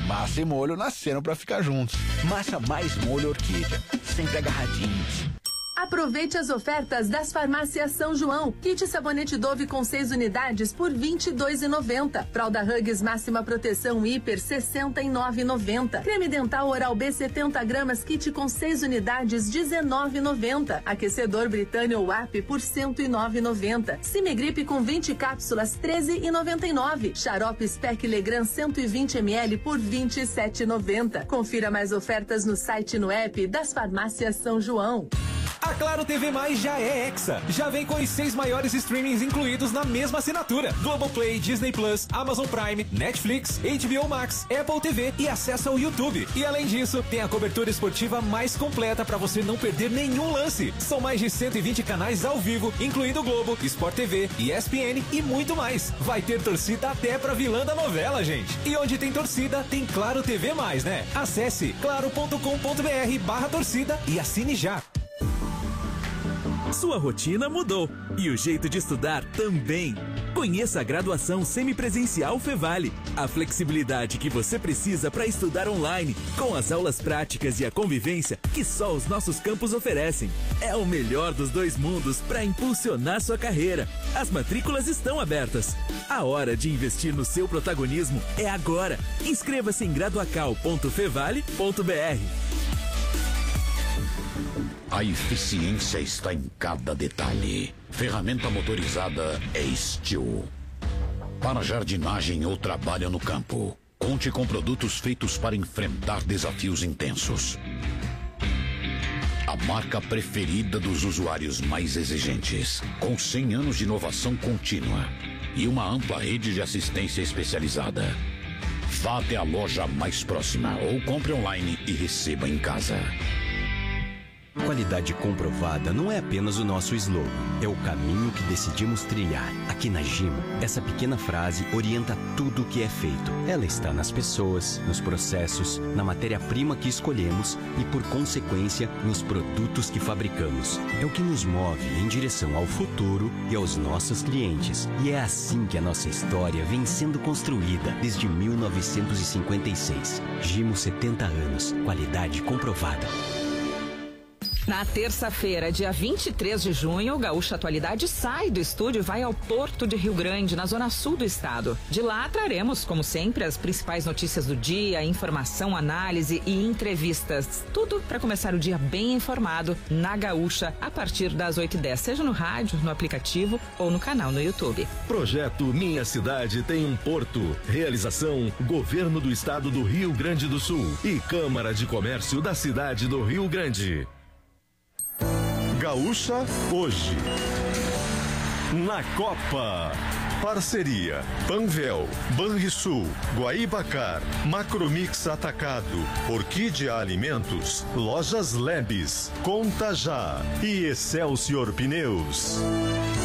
Massa e molho nasceram pra ficar juntos. Massa mais molho Orquídea, sempre agarradinhos. Aproveite as ofertas das farmácias São João. Kit sabonete Dove com 6 unidades por R$ 22,90. Fralda Huggies máxima proteção hiper R$ 69,90. Creme dental Oral B 70 gramas kit com 6 unidades R$ 19,90. Aquecedor Britânia WAP por R$ 109,90. Cimegripe com 20 cápsulas R$ 13,99. Xarope Spec Legrand 120 ml por R$ 27,90. Confira mais ofertas no site e no app das farmácias São João. A Claro TV Mais já é Hexa. Já vem com os 6 maiores streamings incluídos na mesma assinatura: Globoplay, Disney Plus, Amazon Prime, Netflix, HBO Max, Apple TV e acesso ao YouTube. E além disso, tem a cobertura esportiva mais completa para você não perder nenhum lance. São mais de 120 canais ao vivo, incluindo Globo, Sport TV, ESPN e muito mais. Vai ter torcida até pra vilã da novela, gente. E onde tem torcida, tem Claro TV Mais, né? Acesse claro.com.br/torcida e assine já. Sua rotina mudou e o jeito de estudar também. Conheça a graduação semipresencial Fevale, a flexibilidade que você precisa para estudar online, com as aulas práticas e a convivência que só os nossos campos oferecem. É o melhor dos dois mundos para impulsionar sua carreira. As matrículas estão abertas. A hora de investir no seu protagonismo é agora. Inscreva-se em graduacal.fevale.br. A eficiência está em cada detalhe. Ferramenta motorizada é Steel. Para jardinagem ou trabalho no campo, conte com produtos feitos para enfrentar desafios intensos. A marca preferida dos usuários mais exigentes, com 100 anos de inovação contínua e uma ampla rede de assistência especializada. Vá até a loja mais próxima ou compre online e receba em casa. Qualidade comprovada não é apenas o nosso slogan, é o caminho que decidimos trilhar. Aqui na Gimo, essa pequena frase orienta tudo o que é feito. Ela está nas pessoas, nos processos, na matéria-prima que escolhemos e, por consequência, nos produtos que fabricamos. É o que nos move em direção ao futuro e aos nossos clientes. E é assim que a nossa história vem sendo construída desde 1956. Gimo, 70 anos. Qualidade comprovada. Na terça-feira, dia 23 de junho, o Gaúcha Atualidade sai do estúdio e vai ao Porto de Rio Grande, na zona sul do estado. De lá traremos, como sempre, as principais notícias do dia, informação, análise e entrevistas. Tudo para começar o dia bem informado na Gaúcha, a partir das 8h10, seja no rádio, no aplicativo ou no canal no YouTube. Projeto Minha Cidade Tem um Porto. Realização: Governo do Estado do Rio Grande do Sul e Câmara de Comércio da cidade do Rio Grande. Gaúcha hoje. Na Copa. Parceria: Panvel, Banrisul, Guaibacar, Macromix Atacado, Orquídea Alimentos, Lojas Lebes, Conta Já e Excelsior Pneus.